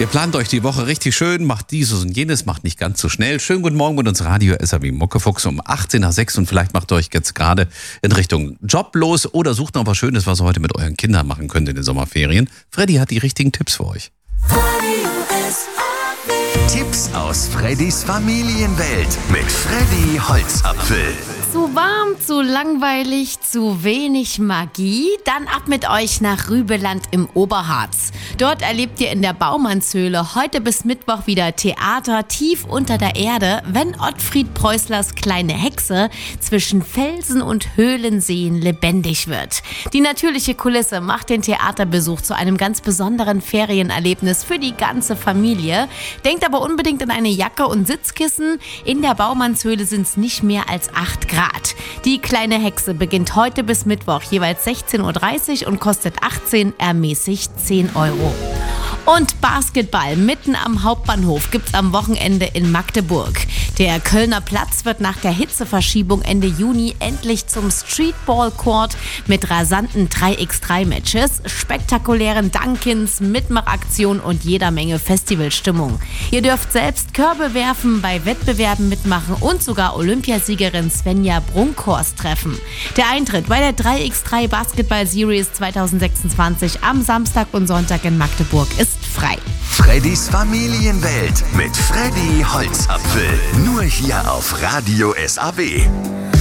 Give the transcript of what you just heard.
Ihr plant euch die Woche richtig schön, macht dieses und jenes, macht nicht ganz so schnell. Schönen guten Morgen mit uns Radio SAW Muckefuchs um 18:06 und vielleicht macht ihr euch jetzt gerade in Richtung Job los oder sucht noch was Schönes, was ihr heute mit euren Kindern machen könnt in den Sommerferien. Freddy hat die richtigen Tipps für euch. Tipps aus Freddys Familienwelt mit Freddy Holzapfel. Zu warm, zu langweilig, zu wenig Magie? Dann ab mit euch nach Rübeland im Oberharz. Dort erlebt ihr in der Baumannshöhle heute bis Mittwoch wieder Theater tief unter der Erde, wenn Ottfried Preußlers kleine Hexe zwischen Felsen und Höhlenseen lebendig wird. Die natürliche Kulisse macht den Theaterbesuch zu einem ganz besonderen Ferienerlebnis für die ganze Familie. Denkt aber unbedingt an eine Jacke und Sitzkissen. In der Baumannshöhle sind es nicht mehr als 8 Grad. Die kleine Hexe beginnt heute bis Mittwoch jeweils 16:30 Uhr und kostet 18, ermäßigt 10 Euro. Und Basketball mitten am Hauptbahnhof gibt's am Wochenende in Magdeburg. Der Kölner Platz wird nach der Hitzeverschiebung Ende Juni endlich zum Streetball-Court mit rasanten 3x3-Matches, spektakulären Dunkins, Mitmachaktionen und jeder Menge Festivalstimmung. Ihr dürft selbst Körbe werfen, bei Wettbewerben mitmachen und sogar Olympiasiegerin Svenja Brunkhorst treffen. Der Eintritt bei der 3x3 Basketball Series 2026 am Samstag und Sonntag in Magdeburg ist frei. Freddys Familienwelt mit Freddy Holzapfel. Nur hier auf Radio SAW.